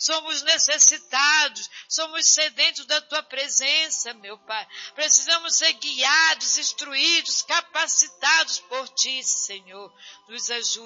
somos necessitados, somos sedentos da tua presença, meu Pai. Precisamos ser guiados, instruídos, capacitados por ti, Senhor. Nos ajude.